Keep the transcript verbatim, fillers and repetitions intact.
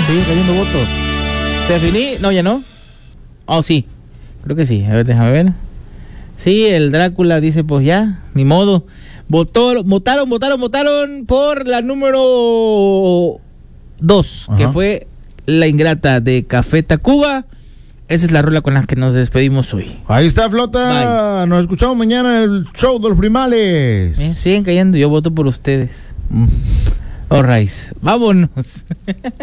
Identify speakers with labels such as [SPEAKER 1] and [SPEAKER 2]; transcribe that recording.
[SPEAKER 1] siguen cayendo votos. ¿Se finí? No, ya no. Oh, sí. Creo que sí. A ver, déjame ver. Sí, el Drácula dice, pues ya, ni modo. Votó, votaron, votaron, votaron por la número dos, que fue La Ingrata de Café Tacuba. Esa es la rola con la que nos despedimos hoy.
[SPEAKER 2] Ahí está, Flota. Bye. Nos escuchamos mañana en el show de los primales.
[SPEAKER 1] ¿Eh? Siguen cayendo, yo voto por ustedes. Mm. All right, vámonos.